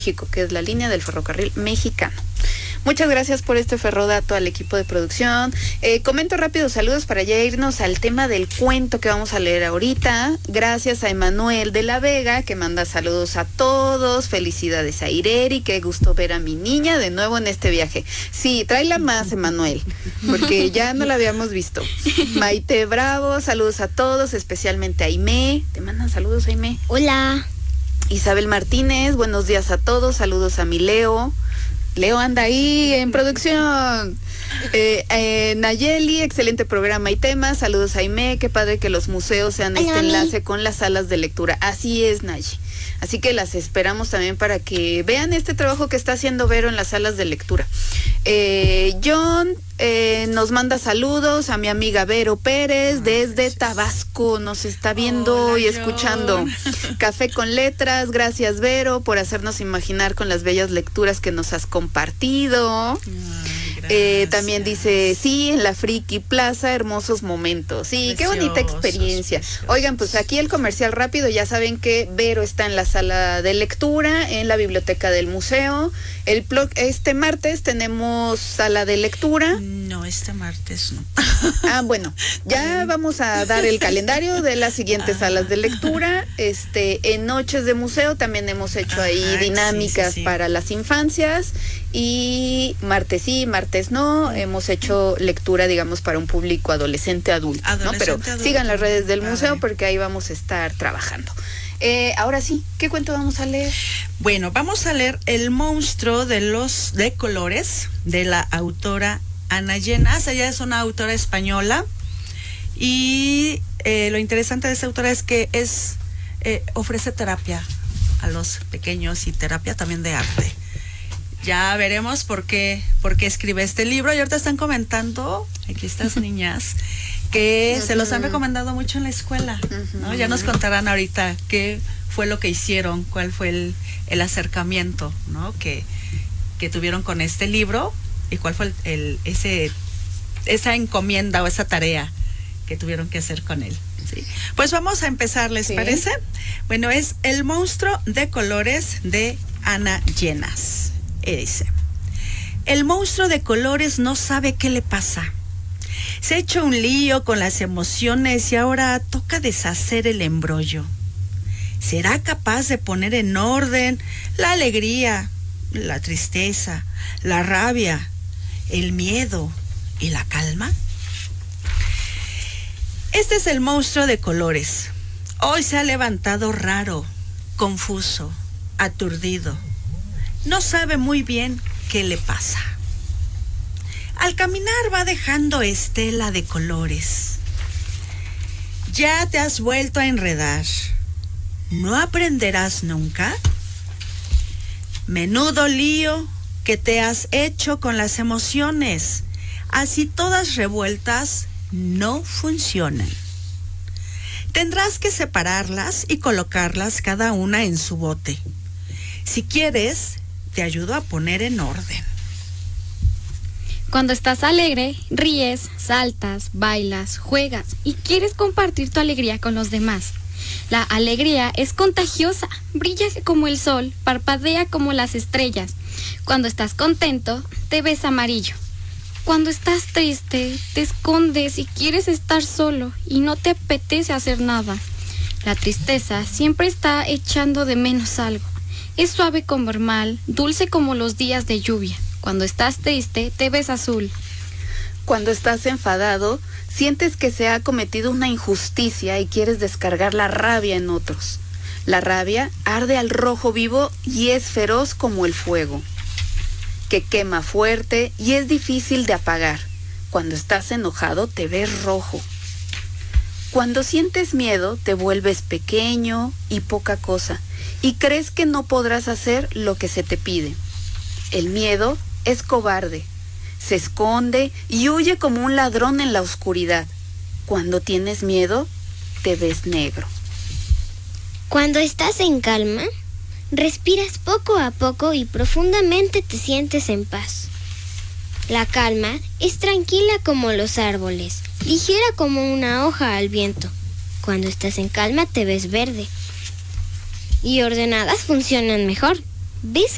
México, que es la línea del ferrocarril mexicano. Muchas gracias por este ferrodato al equipo de producción. Comento rápido saludos para ya irnos al tema del cuento que vamos a leer ahorita. Gracias a Emanuel de la Vega, que manda saludos a todos. Felicidades a Ireri, qué gusto ver a mi niña de nuevo en este viaje. Sí, tráela más, Emanuel, porque ya no la habíamos visto. Maite Bravo, saludos a todos, especialmente a Aimé. Te mandan saludos, Aimé. Hola. Isabel Martínez, buenos días a todos. Saludos a mi Leo. Leo anda ahí en producción. Nayeli, excelente programa y tema. Saludos a Aimé, qué padre que los museos sean este enlace con las salas de lectura. Así es, Nayi. Así que las esperamos también para que vean este trabajo que está haciendo Vero en las salas de lectura. John nos manda saludos a mi amiga Vero Pérez desde Tabasco. Nos está viendo. Hola, y escuchando. Café con letras. Gracias, Vero, por hacernos imaginar con las bellas lecturas que nos has compartido. También dice, sí, en la Friki Plaza, hermosos momentos. Sí, qué bonita experiencia. Preciosos. Oigan, pues aquí el comercial rápido, ya saben que Vero está en la sala de lectura, en la biblioteca del museo. Este martes tenemos sala de lectura. No, este martes no. Bueno, ya vamos a dar el calendario de las siguientes salas de lectura. En Noches de Museo también hemos hecho ahí dinámicas para las infancias. Y martes sí, martes no, hemos hecho lectura, digamos, para un público adolescente adulto, ¿no? Pero adulto, sigan las redes del museo porque ahí vamos a estar trabajando. Ahora sí, ¿qué cuento vamos a leer? Bueno, vamos a leer El monstruo de colores, de la autora Ana Llenas. Ella es una autora española y lo interesante de esta autora es que ofrece terapia a los pequeños y terapia también de arte. Ya veremos por qué escribe este libro. Y ahorita están comentando, aquí estas niñas, que se los han recomendado mucho en la escuela, ¿no? Ya nos contarán ahorita qué fue lo que hicieron, cuál fue el acercamiento, ¿no? que tuvieron con este libro y cuál fue esa encomienda o esa tarea que tuvieron que hacer con él. ¿Sí? Pues vamos a empezar, ¿les parece? Bueno, es El monstruo de colores de Ana Llenas. Dice, el monstruo de colores no sabe qué le pasa. Se ha hecho un lío con las emociones y ahora toca deshacer el embrollo. ¿Será capaz de poner en orden la alegría, la tristeza, la rabia, el miedo y la calma? Este es el monstruo de colores. Hoy se ha levantado raro, confuso, aturdido. No sabe muy bien qué le pasa. Al caminar va dejando estela de colores. Ya te has vuelto a enredar. ¿No aprenderás nunca? Menudo lío que te has hecho con las emociones. Así todas revueltas no funcionan. Tendrás que separarlas y colocarlas cada una en su bote. Si quieres, te ayudo a poner en orden. Cuando estás alegre, ríes, saltas, bailas, juegas y quieres compartir tu alegría con los demás. La alegría es contagiosa, brilla como el sol, parpadea como las estrellas. Cuando estás contento, te ves amarillo. Cuando estás triste, te escondes y quieres estar solo y no te apetece hacer nada. La tristeza siempre está echando de menos algo. Es suave como el mal, dulce como los días de lluvia. Cuando estás triste, te ves azul. Cuando estás enfadado, sientes que se ha cometido una injusticia y quieres descargar la rabia en otros. La rabia arde al rojo vivo y es feroz como el fuego, que quema fuerte y es difícil de apagar. Cuando estás enojado, te ves rojo. Cuando sientes miedo, te vuelves pequeño y poca cosa, y crees que no podrás hacer lo que se te pide. El miedo es cobarde, se esconde y huye como un ladrón en la oscuridad. Cuando tienes miedo, te ves negro. Cuando estás en calma, respiras poco a poco y profundamente te sientes en paz. La calma es tranquila como los árboles, ligera como una hoja al viento. Cuando estás en calma te ves verde. Y ordenadas funcionan mejor. ¿Ves